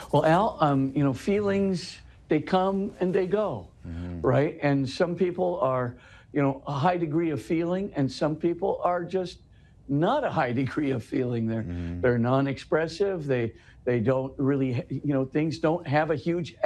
Well, Al, feelings, they come and they go, Mhm. right? And some people are, a high degree of feeling, and some people are just not a high degree of feeling. They're Mhm. they're non-expressive. They don't really, things don't have a huge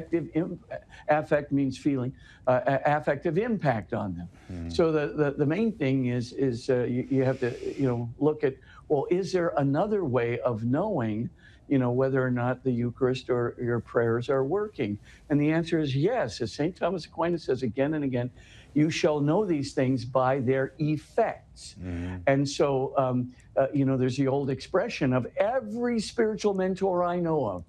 affect means feeling, affective impact on them. Mhm. So the main thing is you have to look at, well, is there another way of knowing whether or not the Eucharist or your prayers are working? And the answer is yes. As St. Thomas Aquinas says again and again, you shall know these things by their effects. Mhm. And so, there's the old expression of every spiritual mentor I know of,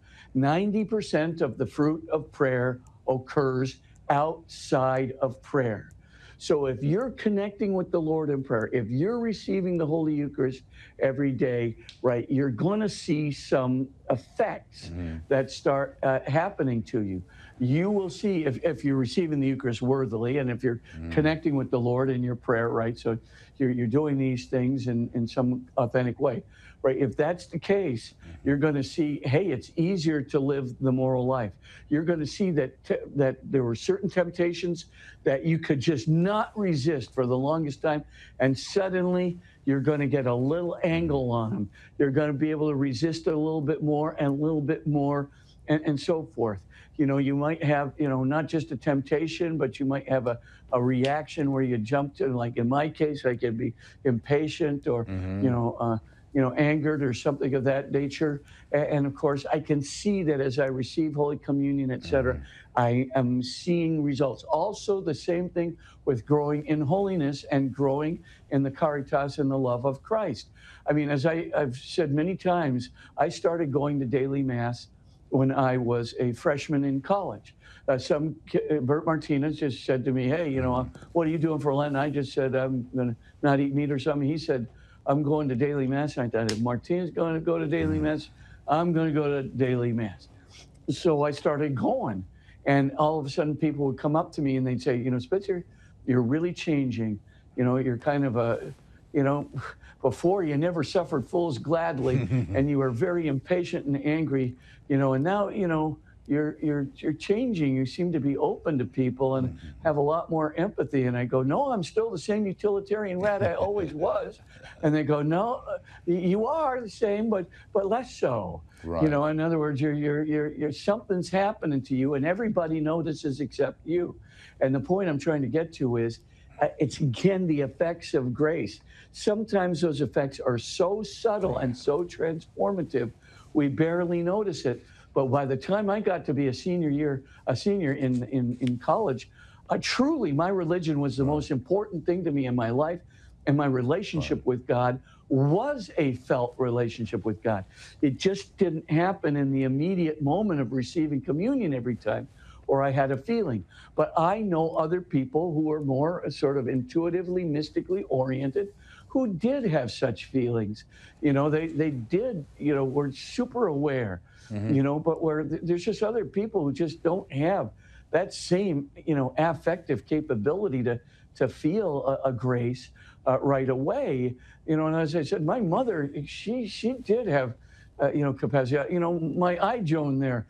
90% of the fruit of prayer occurs outside of prayer. So if you're connecting with the Lord in prayer, if you're receiving the Holy Eucharist every day, right, you're going to see some effects Mhm. that start happening to you. You will see if you're receiving the Eucharist worthily, and if you're Mhm. connecting with the Lord in your prayer, right? So you're doing these things in some authentic way, right? If that's the case, Mhm. you're going to see, hey, it's easier to live the moral life. You're going to see that there were certain temptations that you could just not resist for the longest time, and suddenly you're going to get a little Mhm. angle on them. You're going to be able to resist it a little bit more and a little bit more, and so forth. You might have, not just a temptation, but you might have a reaction where you jump to, like in my case, I could be impatient or, you Mhm. know, uh, angered or something of that nature. And of course, I can see that as I receive Holy Communion, etc., Mhm. I am seeing results. Also, the same thing with growing in holiness and growing in the caritas and the love of Christ. I mean, as I've said many times, I started going to daily Mass when I was a freshman in college. Bert Martinez just said to me, "Hey, Mhm. what are you doing for Lent?" And I just said, "I'm going to not eat meat or something." He said, "I'm going to daily Mass." And I thought, if Martinez going to go to daily Mhm. Mass, I'm going to go to daily Mass. So I started going. And all of a sudden, people would come up to me and they'd say, "Spitzer, you're really changing. You're kind of you know, before you never suffered fools gladly, and you were very impatient and angry, and now, you're changing. You seem to be open to people and Mhm. have a lot more empathy." And I go, "No, I'm still the same utilitarian rat I always was." And they go, "No, you are the same, but less so." Right. In other words, you're something's happening to you, and everybody notices except you. And the point I'm trying to get to is, it's again the effects of grace. Sometimes those effects are so subtle Right. and so transformative, we barely notice it. But by the time I got to be a senior in college, truly my religion was the Right. most important thing to me in my life, and my Right. relationship with God was a felt relationship with God. It just didn't happen in the immediate moment of receiving communion every time, or I had a feeling. But I know other people who are more sort of intuitively, mystically oriented, who did have such feelings. They did, were super aware, Mhm. but where there's just other people who just don't have that same, affective capability to feel a grace right away. And as I said, my mother, she did have, capacity. My eye Joan there,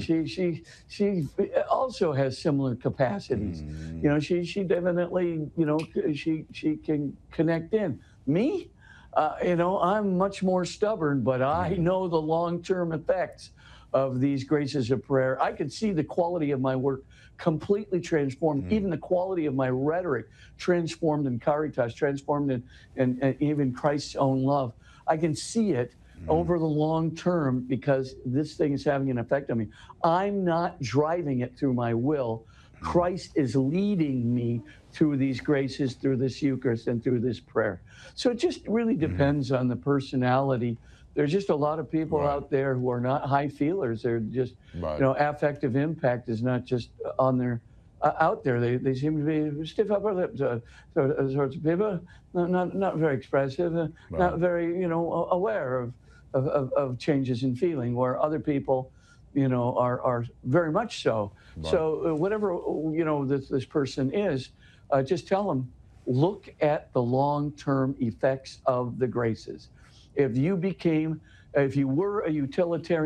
she also has similar capacities. Mhm. She definitely, she can connect in. Me, I'm much more stubborn, but I Mhm. know the long-term effects of these graces of prayer. I could see the quality of my work completely transformed, even Mhm. the quality of my rhetoric transformed in Caritas, transformed in even Christ's own love. I can see it Mhm. over the long term because this thing is having an effect on me. I'm not driving it through my will. Mhm. Christ is leading me through these graces, through this Eucharist, and through this prayer. So it just really Mhm. depends on the personality. There's just a lot of people Right. out there who are not high feelers. They're just, Right. affective impact is not just on their out there. They seem to be stiff upper lips, sorts of people, not very expressive, Right. not very, aware of changes in feeling, where other people, are very much so. Right. So whatever, this person is, just tell them, look at the long-term effects of the graces. If you were a utilitarian